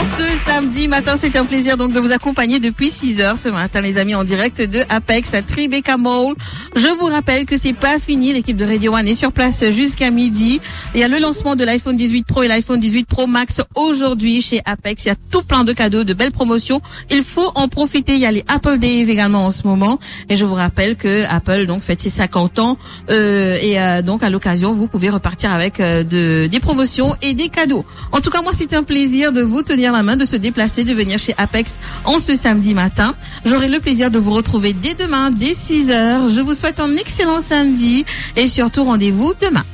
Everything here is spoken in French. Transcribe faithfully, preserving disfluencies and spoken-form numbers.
ce samedi matin. C'est un plaisir donc de vous accompagner depuis six heures ce matin, les amis, en direct de Apex à Tribeca Mall. Je vous rappelle que c'est pas fini. L'équipe de Radio One est sur place jusqu'à midi. Il y a le lancement de l'iPhone dix-huit Pro et l'iPhone dix-huit Pro Max aujourd'hui chez Apex. Il y a tout plein de cadeaux, de belles promotions. Il faut en profiter. Il y a les Apple Days également en ce moment. Et je vous rappelle que Apple donc fête ses cinquante ans. Euh, et euh, donc à l'occasion, vous pouvez repartir avec euh, de, des promotions et des cadeaux. En tout cas, moi, c'était un plaisir de vous tenir la main, de se déplacer, de venir chez Apex en ce samedi matin. J'aurai le plaisir de vous retrouver dès demain, dès six heures. Je vous souhaite un excellent samedi et surtout rendez-vous demain.